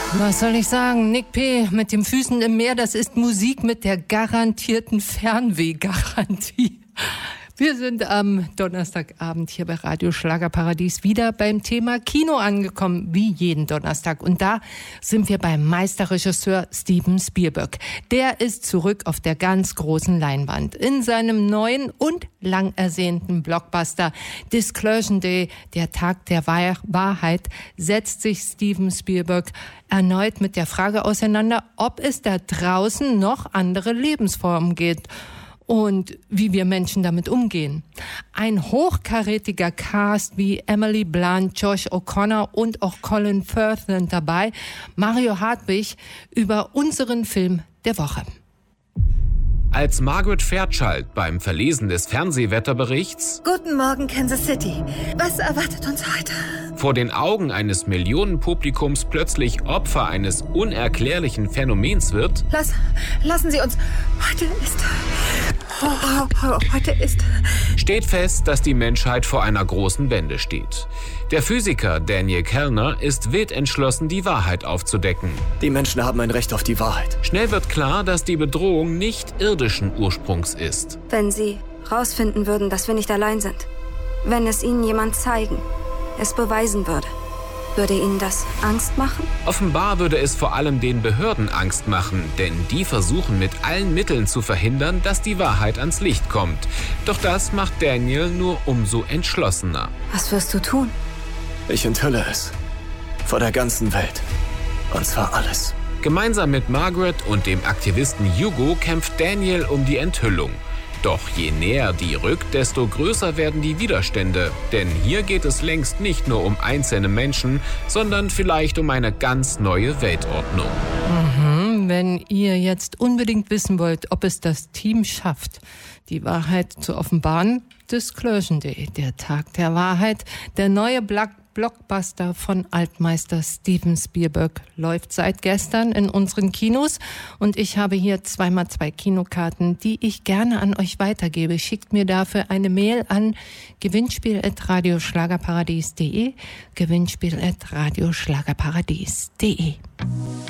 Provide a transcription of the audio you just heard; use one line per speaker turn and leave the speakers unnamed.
Was soll ich sagen? Nick P. mit den Füßen im Meer, das ist Musik mit der garantierten Fernwehgarantie. Wir sind am Donnerstagabend hier bei Radio Schlagerparadies wieder beim Thema Kino angekommen, wie jeden Donnerstag. Und da sind wir beim Meisterregisseur Steven Spielberg. Der ist zurück auf der ganz großen Leinwand. In seinem neuen und lang ersehnten Blockbuster Disclosure Day, der Tag der Wahrheit, setzt sich Steven Spielberg erneut mit der Frage auseinander, ob es da draußen noch andere Lebensformen gibt. Und wie wir Menschen damit umgehen. Ein hochkarätiger Cast wie Emily Blunt, Josh O'Connor und auch Colin Firth sind dabei. Mario Hartwig über unseren Film der Woche.
Als Margaret Fairchild beim Verlesen des Fernsehwetterberichts
Guten Morgen, Kansas City. Was erwartet uns heute?
vor den Augen eines Millionenpublikums plötzlich Opfer eines unerklärlichen Phänomens wird,
Lassen Sie uns. Heute ist.
steht fest, dass die Menschheit vor einer großen Wende steht. Der Physiker Daniel Kellner ist wild entschlossen, die Wahrheit aufzudecken.
Die Menschen haben ein Recht auf die Wahrheit.
Schnell wird klar, dass die Bedrohung nicht irdischen Ursprungs ist.
Wenn Sie rausfinden würden, dass wir nicht allein sind, wenn es Ihnen jemand zeigen, es beweisen würde Ihnen das Angst machen?
Offenbar würde es vor allem den Behörden Angst machen, denn die versuchen mit allen Mitteln zu verhindern, dass die Wahrheit ans Licht kommt. Doch das macht Daniel nur umso entschlossener.
Was wirst du tun?
Ich enthülle es. Vor der ganzen Welt. Und zwar alles.
Gemeinsam mit Margaret und dem Aktivisten Hugo kämpft Daniel um die Enthüllung. Doch je näher die rückt, desto größer werden die Widerstände. Denn hier geht es längst nicht nur um einzelne Menschen, sondern vielleicht um eine ganz neue Weltordnung.
Wenn ihr jetzt unbedingt wissen wollt, ob es das Team schafft, die Wahrheit zu offenbaren, Disclosure Day, der Tag der Wahrheit, der neue Blockbuster von Altmeister Steven Spielberg läuft seit gestern in unseren Kinos und ich habe hier 2x2 Kinokarten, die ich gerne an euch weitergebe. Schickt mir dafür eine Mail an gewinnspiel@radioschlagerparadies.de, gewinnspiel@radioschlagerparadies.de.